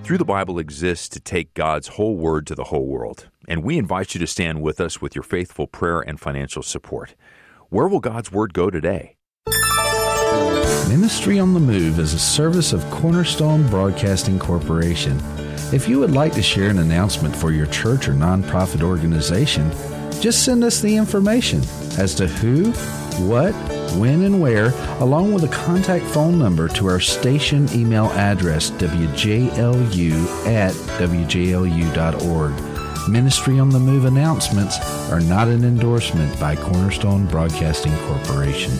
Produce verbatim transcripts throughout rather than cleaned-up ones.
Through the Bible exists to take God's whole word to the whole world, and we invite you to stand with us with your faithful prayer and financial support. Where will God's word go today? Ministry on the Move is a service of Cornerstone Broadcasting Corporation. If you would like to share an announcement for your church or nonprofit organization, just send us the information as to who, what, when, and where, along with a contact phone number to our station email address, w j l u at w j l u dot org. Ministry on the Move announcements are not an endorsement by Cornerstone Broadcasting Corporation.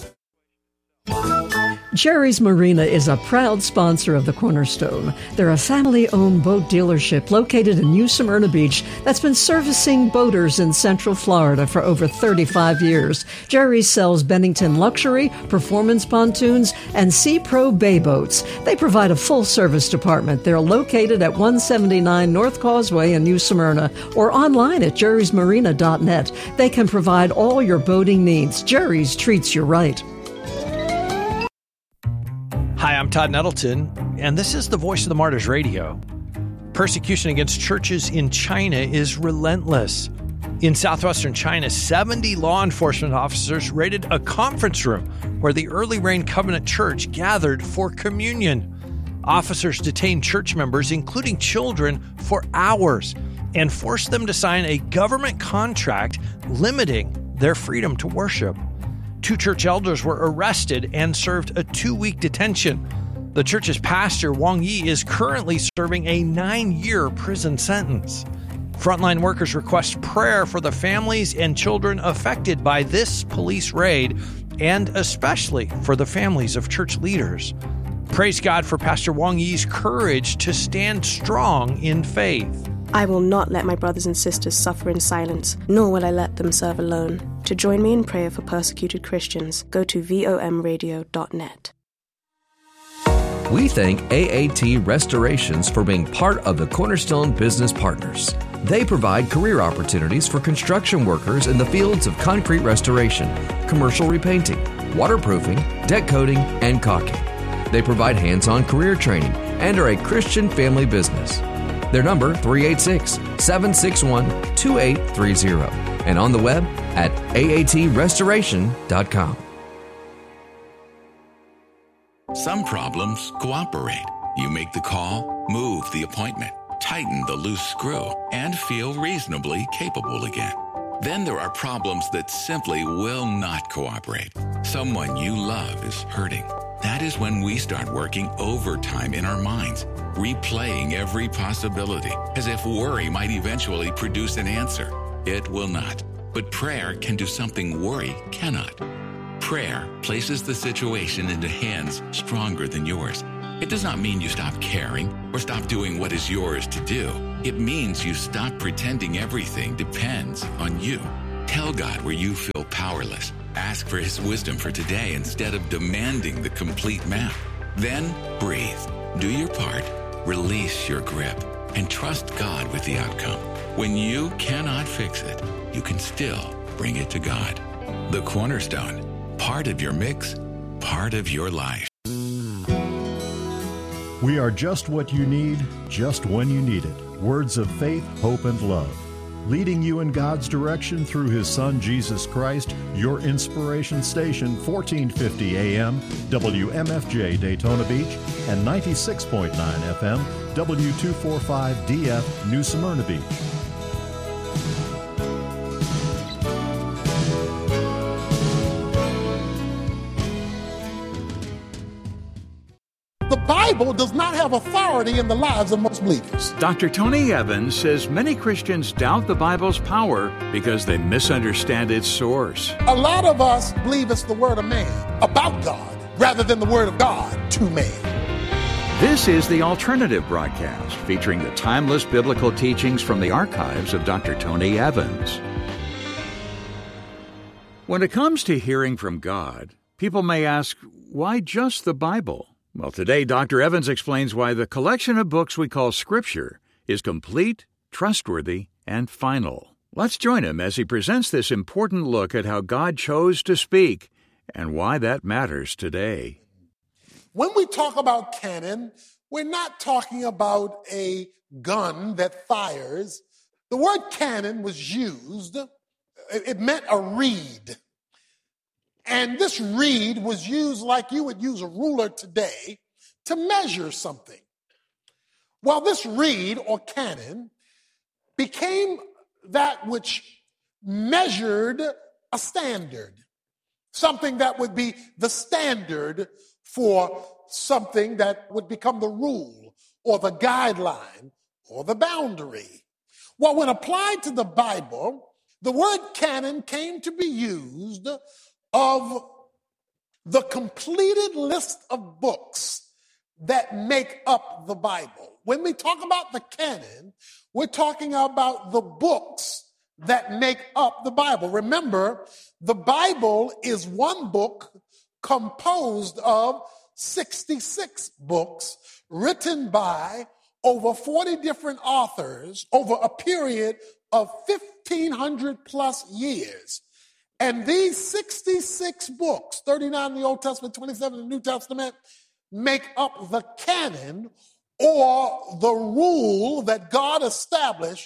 Jerry's Marina is a proud sponsor of the Cornerstone. They're a family-owned boat dealership located in New Smyrna Beach that's been servicing boaters in Central Florida for over thirty-five years. Jerry's sells Bennington Luxury, Performance Pontoons, and Sea Pro Bay Boats. They provide a full-service department. They're located at one seventy-nine North Causeway in New Smyrna or online at jerrys marina dot net. They can provide all your boating needs. Jerry's treats you right. Hi, I'm Todd Nettleton, and this is the Voice of the Martyrs Radio. Persecution against churches in China is relentless. In southwestern China, seventy law enforcement officers raided a conference room where the Early Rain Covenant Church gathered for communion. Officers detained church members, including children, for hours and forced them to sign a government contract limiting their freedom to worship. Two church elders were arrested and served a two-week detention. The church's pastor, Wang Yi, is currently serving a nine-year prison sentence. Frontline workers request prayer for the families and children affected by this police raid, and especially for the families of church leaders. Praise God for Pastor Wang Yi's courage to stand strong in faith. I will not let my brothers and sisters suffer in silence, nor will I let them serve alone. To join me in prayer for persecuted Christians, go to v o m radio dot net. We thank A A T Restorations for being part of the Cornerstone Business Partners. They provide career opportunities for construction workers in the fields of concrete restoration, commercial repainting, waterproofing, deck coating, and caulking. They provide hands-on career training and are a Christian family business. Their number, three eight six, seven six one, two eight three zero, and on the web at a a t restoration dot com. Some problems cooperate. You make the call, move the appointment, tighten the loose screw, and feel reasonably capable again. Then there are problems that simply will not cooperate. Someone you love is hurting. That is when we start working overtime in our minds, replaying every possibility, as if worry might eventually produce an answer. It will not. But prayer can do something worry cannot. Prayer places the situation into hands stronger than yours. It does not mean you stop caring or stop doing what is yours to do. It means you stop pretending everything depends on you. Tell God where you feel powerless. Ask for His wisdom for today instead of demanding the complete map. Then breathe. Do your part. Release your grip and trust God with the outcome. When you cannot fix it, you can still bring it to God. The Cornerstone. Part of your mix, part of your life. We are just what you need, just when you need it. Words of faith, hope, and love. Leading you in God's direction through His Son, Jesus Christ, your inspiration station, fourteen fifty A M, W M F J Daytona Beach, and ninety-six point nine F M, W two forty-five D F, New Smyrna Beach. The Bible does not have authority in the lives of most believers. Doctor Tony Evans says many Christians doubt the Bible's power because they misunderstand its source. A lot of us believe it's the word of man about God rather than the word of God to man. This is the Alternative Broadcast, featuring the timeless biblical teachings from the archives of Doctor Tony Evans. When it comes to hearing from God, people may ask, why just the Bible? Well, today, Doctor Evans explains why the collection of books we call Scripture is complete, trustworthy, and final. Let's join him as he presents this important look at how God chose to speak and why that matters today. When we talk about canon, we're not talking about a gun that fires. The word canon was used. It meant a reed. And this reed was used like you would use a ruler today to measure something. Well, this reed or canon became that which measured a standard, something that would be the standard for something that would become the rule or the guideline or the boundary. Well, when applied to the Bible, the word canon came to be used of the completed list of books that make up the Bible. When we talk about the canon, we're talking about the books that make up the Bible. Remember, the Bible is one book composed of sixty-six books written by over forty different authors over a period of fifteen hundred plus years. And these sixty-six books, thirty-nine in the Old Testament, twenty-seven in the New Testament, make up the canon or the rule that God established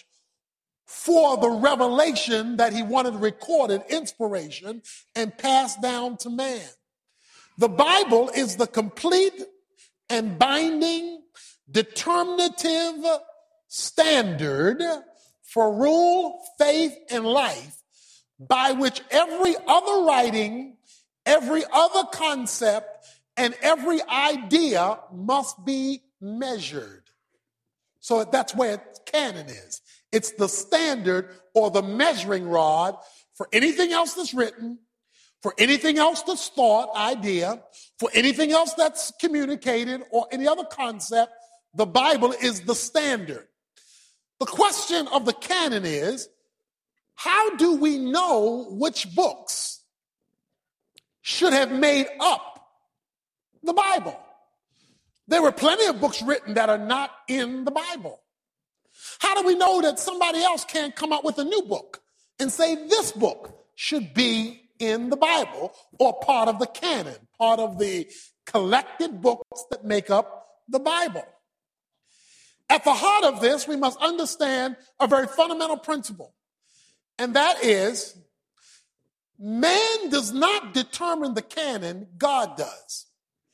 for the revelation that he wanted recorded, inspiration, and passed down to man. The Bible is the complete and binding, determinative standard for rule, faith, and life by which every other writing, every other concept, and every idea must be measured. So that's where canon is. It's the standard or the measuring rod for anything else that's written, for anything else that's thought, idea, for anything else that's communicated, or any other concept. The Bible is the standard. The question of the canon is, how do we know which books should have made up the Bible? There were plenty of books written that are not in the Bible. How do we know that somebody else can't come up with a new book and say this book should be in the Bible or part of the canon, part of the collected books that make up the Bible? At the heart of this, we must understand a very fundamental principle, and that is man does not determine the canon, God does.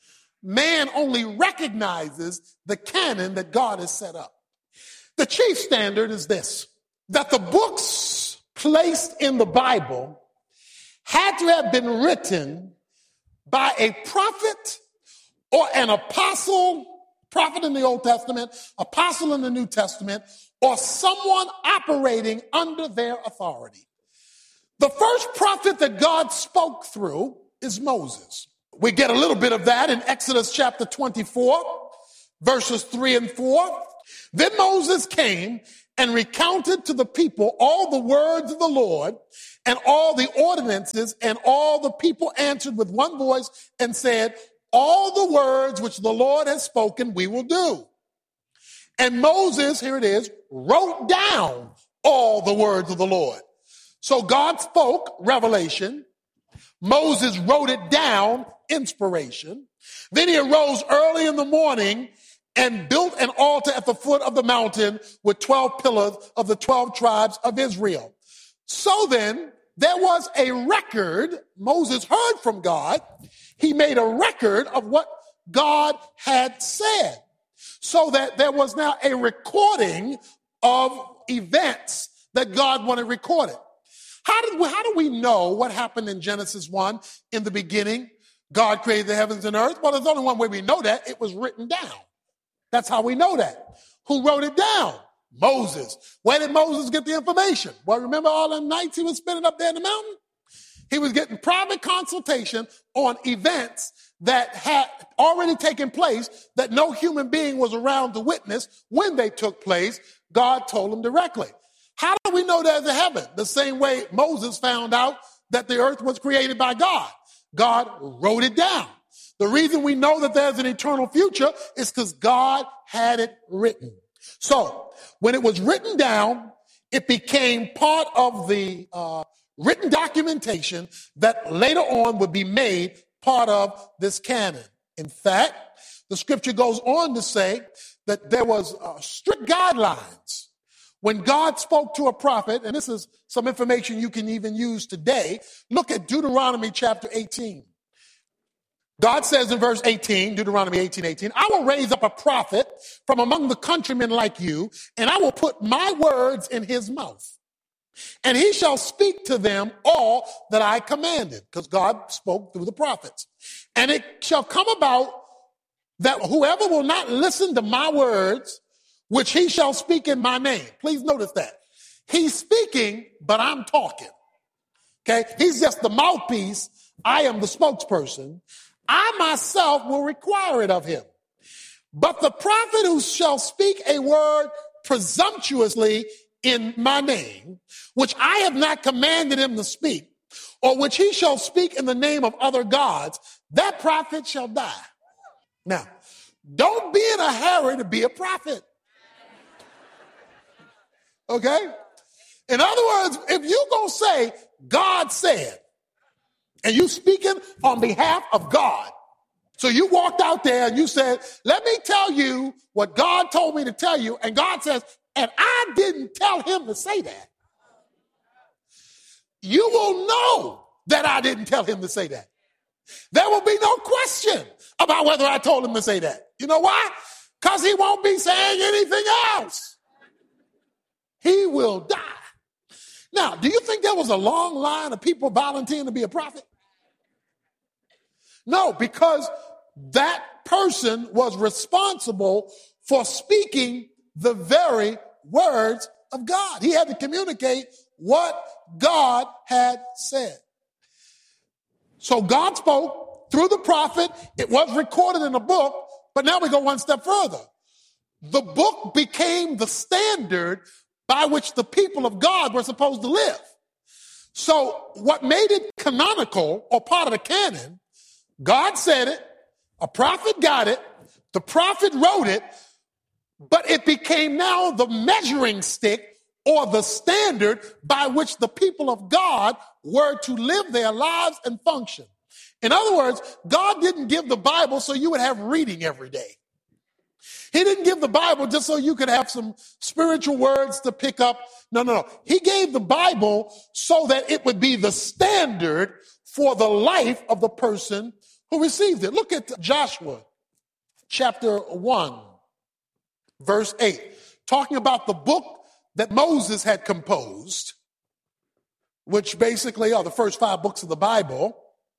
Man only recognizes the canon that God has set up. The chief standard is this, that the books placed in the Bible had to have been written by a prophet or an apostle, prophet in the Old Testament, apostle in the New Testament, or someone operating under their authority. The first prophet that God spoke through is Moses. We get a little bit of that in Exodus chapter twenty-four, verses three and four. Then Moses came and recounted to the people all the words of the Lord and all the ordinances, and all the people answered with one voice and said, all the words which the Lord has spoken, we will do. And Moses, here it is, wrote down all the words of the Lord. So God spoke, revelation. Moses wrote it down, inspiration. Then he arose early in the morning and built an altar at the foot of the mountain with twelve pillars of the twelve tribes of Israel. So then, there was a record. Moses heard from God. He made a record of what God had said, so that there was now a recording of events that God wanted recorded. How did we, how do we know what happened in Genesis one? In the beginning, God created the heavens and earth. Well, there's only one way we know that. It was written down. That's how we know that. Who wrote it down? Moses. Where did Moses get the information? Well, remember all the nights he was spending up there in the mountain? He was getting private consultation on events that had already taken place that no human being was around to witness when they took place. God told him directly. How do we know there's a heaven? The same way Moses found out that the earth was created by God. God wrote it down. The reason we know that there's an eternal future is because God had it written. So when it was written down, it became part of the uh, written documentation that later on would be made part of this canon. In fact, The scripture goes on to say that there was uh, strict guidelines when God spoke to a prophet, and this is some information you can even use today. Look at Deuteronomy chapter eighteen. God says in verse eighteen, Deuteronomy eighteen, eighteen, I will raise up a prophet from among the countrymen like you, and I will put my words in his mouth. And he shall speak to them all that I commanded, because God spoke through the prophets. And it shall come about that whoever will not listen to my words, which he shall speak in my name. Please notice that. He's speaking, but I'm talking. Okay? He's just the mouthpiece. I am the spokesperson. I myself will require it of him. But the prophet who shall speak a word presumptuously in my name, which I have not commanded him to speak, or which he shall speak in the name of other gods, that prophet shall die. Now, don't be in a hurry to be a prophet. Okay? In other words, if you gonna say, God said, and you speaking on behalf of God, so you walked out there and you said, let me tell you what God told me to tell you, and God says, and I didn't tell him to say that, you will know that I didn't tell him to say that. There will be no question about whether I told him to say that. You know why? Because he won't be saying anything else. He will die. Now, do you think there was a long line of people volunteering to be a prophet? No, because that person was responsible for speaking the very words of God. He had to communicate what God had said. So God spoke through the prophet. It was recorded in a book, but now we go one step further. The book became the standard by which the people of God were supposed to live. So what made it canonical or part of the canon, God said it, a prophet got it, the prophet wrote it, but it became now the measuring stick or the standard by which the people of God were to live their lives and function. In other words, God didn't give the Bible so you would have reading every day. He didn't give the Bible just so you could have some spiritual words to pick up. No, no, no. He gave the Bible so that it would be the standard for the life of the person who received it. Look at Joshua chapter one, verse eight, talking about the book that Moses had composed, which basically are the first five books of the Bible.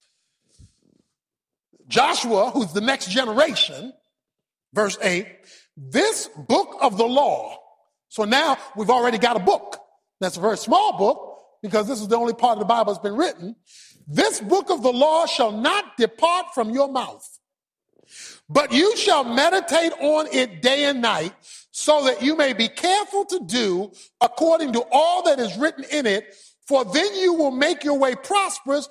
Joshua, who's the next generation, verse eight, this book of the law. So now we've already got a book. That's a very small book because this is the only part of the Bible that's been written. This book of the law shall not depart from your mouth, but you shall meditate on it day and night, so that you may be careful to do according to all that is written in it, for then you will make your way prosperous